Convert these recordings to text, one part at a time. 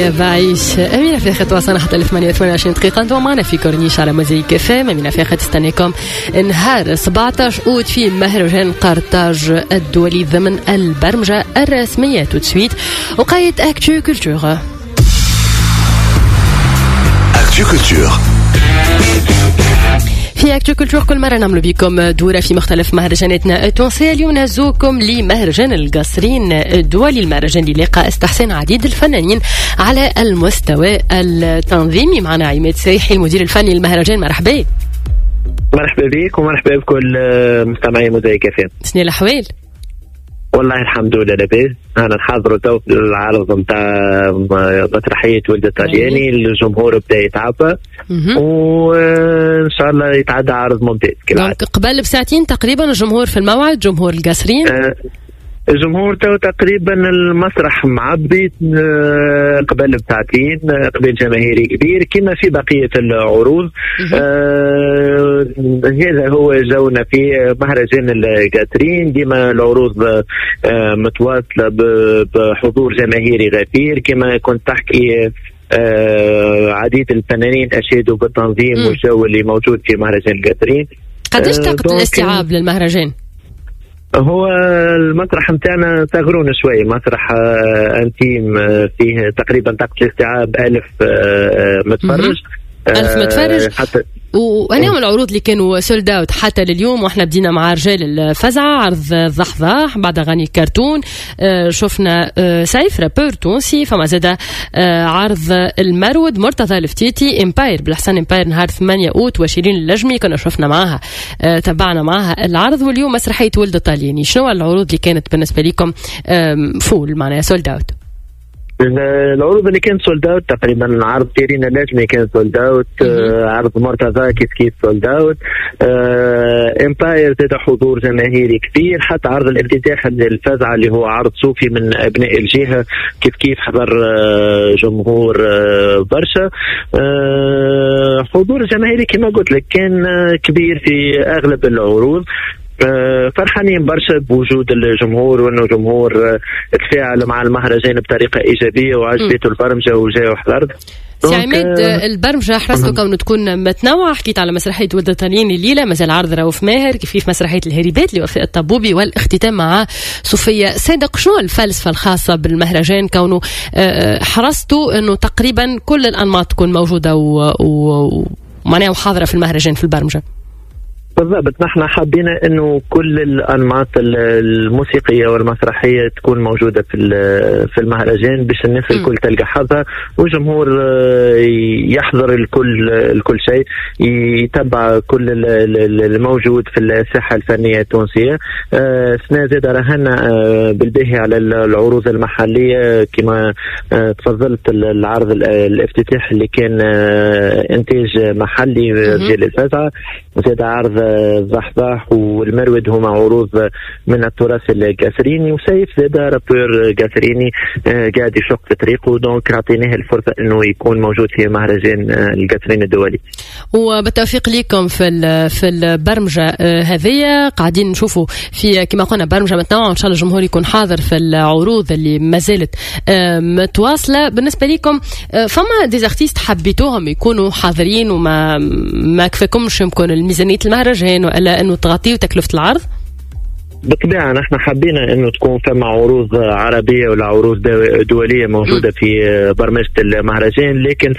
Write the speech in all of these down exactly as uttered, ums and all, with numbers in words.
يا بعيش أمينة فاخر تواصلنا حتى ثمانية وعشرين دقيقة. انتم معنا في كورنيش على موزايك اف ام. أمينة فاخر تستنيكم نهار سبعطاش أوت في مهرجان قرطاج الدولي ضمن البرمجة الرسمية. تسويت وقايت أكتو كولتور. أكتو كولتور في أكتو كولتور كل مرة نعمل بكم دورة في مختلف مهرجاناتنا التونسية. اليوم نزوكم لمهرجان القصرين الدولي، المهرجان اللي لاقى استحسان عديد الفنانين على المستوى التنظيمي. معنا عماد سريحي المدير الفني للمهرجان. مرحبا. مرحبا بك ومرحبا بكل مستمعي موزايك اف ام. شنو الأحوال؟ والله الحمد لله لاباس. انا نحضروا تو العرض نتاع مسرحيه ولد الطلياني، الجمهور بدا يتعبى وان شاء الله يتعدى عرض ممتاز كالعاده. قبل بساعتين تقريبا الجمهور في الموعد، جمهور القصرين. أه الجمهور تو تقريبا المسرح معبي قبل بساعتين، قبل جماهيري كبير كما في بقيه العروض. آه هذا هو جونا في مهرجان القاترين. ديما العروض آه متواصله بحضور جماهيري غفير. كما كنت تحكي آه عديد الفنانين اشادوا بالتنظيم والجو اللي موجود في مهرجان القاترين. قديش طاقه الاستيعاب للمهرجان؟ هو المسرح متاعنا صغرون شوي، مسرح انتيم فيه تقريبا طاقة الاستيعاب ألف متفرج. ألف متفرج حتى. وأنا العروض اللي كانوا سولد اوت حتى لليوم، واحنا بدينا مع رجال الفزعة، عرض الضحضاح بعد أغاني كرتون. شفنا سيف رابور تونسي، فما زاد عرض المرود مرتضى الفتيتي. امباير بالحسن امباير نهار ثمانية أوت وشيرين اللجمي كنا شفنا معها تبعنا معها العرض. واليوم مسرحية ولد الطلياني. شنو العروض اللي كانت بالنسبة لكم فول معناها سولد اوت؟ العروض اللي كانت سولد اوت تقريبا عرض شيرين اللجمي كان سولد اوت، آه عرض مرتضى كيف كيف سولد اوت. آه امباير زاد حضور جماهيري كبير. حتى عرض الافتتاح الفزعة اللي هو عرض صوفي من ابناء الجهه كيف كيف حضر آه جمهور آه برشا. آه حضور جماهيري كما قلت لك كان آه كبير في اغلب العروض. فرحانين برشا بوجود الجمهور، وانه الجمهور تفاعل مع المهرجان بطريقه ايجابيه وعجبته البرمجه وجاي وحضر. سي عماد، البرمجه حرصتوا كون تكون متنوعه. حكيت على مسرحيه ولد الطلياني الليله، مازال عرض رؤوف ماهر، كيف كيف مسرحيه الهريبات لوفاء الطبوبي، والاختتام مع صوفيا صادق. شنو الفلسفه الخاصه بالمهرجان كونه حرصتوا انه تقريبا كل الانماط تكون موجوده ومعناها وحاضره في المهرجان في البرمجه؟ بالضبط، نحن حابين انه كل الانماط الموسيقيه والمسرحيه تكون موجوده في في المهرجان باش الناس الكل تلقى حظها، والجمهور يحضر الكل الكل شيء، يتبع كل الموجود في الساحه الفنيه التونسيه. سنة زاد راهنا بالباهي على العروض المحليه كما تفضلت. العرض الافتتاح اللي كان انتاج محلي ديال الفزعه، وزاد عرض الضحضاح والمرود هما عروض من التراث القاسريني، وسيف زاد رابور قاسريني قاعد يشق في طريقه. دونك عطيناه الفرصه انه يكون موجود في مهرجان القاسرين الدولي. وبالتوفيق لكم في في البرمجه هذه. قاعدين نشوفوا في كما قلنا برمجه متنوعه، وان شاء الله الجمهور يكون حاضر في العروض اللي ما زالت متواصله. بالنسبه لكم فما ديزارتيست حبيتوهم يكونوا حاضرين وما ما كفاكمش يمكن الميزانيه المهرجان ولا انه تغطيوا تكلفه العرض؟ بالطبيعة نحن حبينا انه تكون فما عروض عربية ولا عروض دولية موجودة في برمجة المهرجان، لكن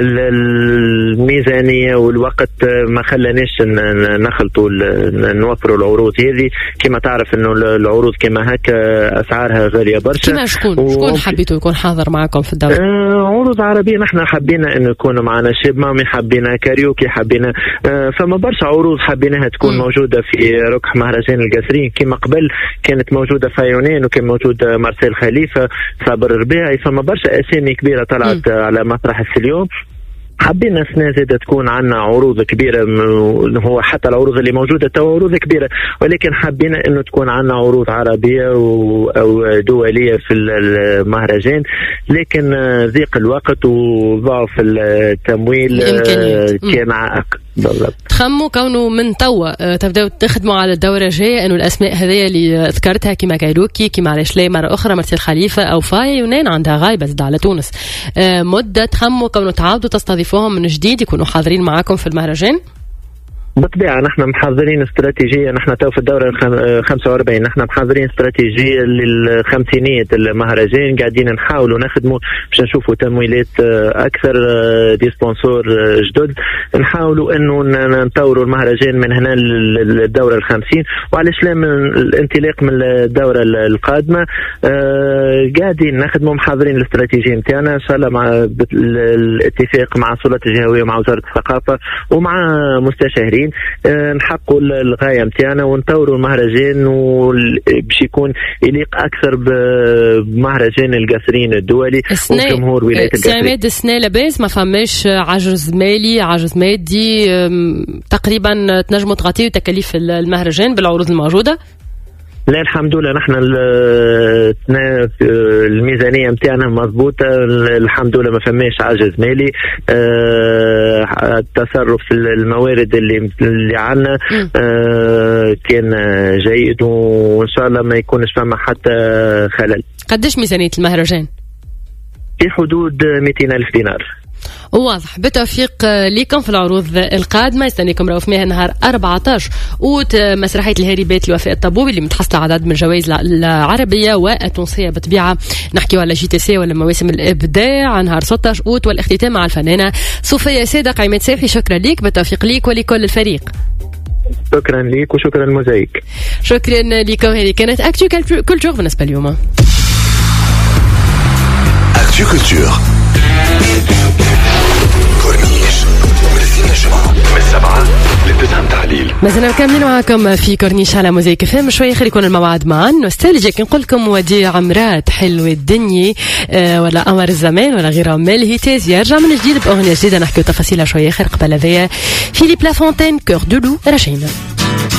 الميزانية والوقت ما خلانيش نخلطوا نوفروا العروض هذه. كما تعرف انه العروض كما هكا اسعارها غالية برشا. كما شكون و... شكون حبيتوا يكون حاضر معكم في الدورة؟ آه عروض عربية نحن حبينا انه يكونوا معنا شيب مامي، حبينا كاريوكي، حبينا آه فما برشا عروض حبيناها تكون م. موجودة في ركح مهرجان القاسرين. كما قبل كانت موجودة فايونين، وكان موجود مارسيل خليفة، صابر ربيعي، فما برشا أسامي كبيرة طلعت م. على مسرح السليوم. حبينا السنة زادة تكون عنا عروض كبيرة، هو حتى العروض اللي موجودة تو عروض كبيرة، ولكن حبينا انه تكون عنا عروض عربية او دولية في المهرجان. لكن ضيق الوقت وضعف التمويل كان بالضبط. تخموا كونه من توا تبداو تخدموا على الدوره الجايه انه الاسماء هذيا اللي ذكرتها كيما كايروكي كيما علاش لا مره اخرى مرسي الخليفه او فاي يونان عندها غايبه زاد على تونس مده، تخموا كونه تعاودوا تستضيفوهم من جديد يكونوا حاضرين معاكم في المهرجان؟ بالطبيعة نحن محضرين استراتيجية، نحن تو في الدورة الخمسة وأربعين نحن محضرين استراتيجية للخمسينية المهرجان، قاعدين نحاولوا نخدموا باش نشوفوا تمويلات أكثر، دي سبونسور جدد، نحاولوا أنه نطوروا المهرجان من هنا للدورة الخمسين، وعليش لا من الانطلاق من الدورة القادمة قاعدين نخدموا محضرين الاستراتيجية متاعنا إن شاء الله مع الاتفاق مع السلطات الجهوية ومع وزارة الثقافة ومع مستشارين نحققوا الغايه نتاعنا ونطوروا المهرجان باش يكون يليق اكثر بمهرجان القصرين الدولي وجمهور ولايه القصرين. سعيد السنه لاباس ما فماش عجز مالي عجز مادي تقريبا تنجموا تغطيوا تكاليف المهرجان بالعروض الموجوده؟ لا الحمد لله نحن الميزانيه نتاعنا مضبوطه الحمد لله، ما فماش عجز مالي، أه التصرف الموارد اللي اللي عندنا أه كان جيد وان شاء الله ما يكونش فما حتى خلل. قداش ميزانيه المهرجان؟ في حدود مئتين ألف دينار. واضح. بالتوفيق لكم في العروض القادمه، يستنيكم راهو فيها نهار أربعة عشر اوت مسرحيه الهاربات لوفاء الطبوبي اللي متحصله عدد من الجوائز العربيه والتونسيه بالطبيعه. نحكيو على جي تي سي ولا مواسم الابداع نهار ستة عشر اوت، والاختتام مع الفنانه صوفيا صادق. عماد سامحي شكرا ليك، بالتوفيق ليك ولكل الفريق. شكرا ليك وشكرا الموزايك. شكرا لكم. هذه كانت اكتو كولتور بالنسبه اليوم. اكتو كولتور كورنيش من السبعة للتسعة تحليل. مازلنا مكملين معكم في كورنيش على موزايك فهم. شوي خير يكون الموعد مع نوستالجيا كي نقول لكم وديع عمرات حلو الدنيا آه ولا قمر الزمان ولا غير عمال هيتاز يرجع من جديد باغنيه جديده نحكيو تفاصيلها شويه خير. قبل هذايا فيليب لافونتين كور دو لو رجعنا.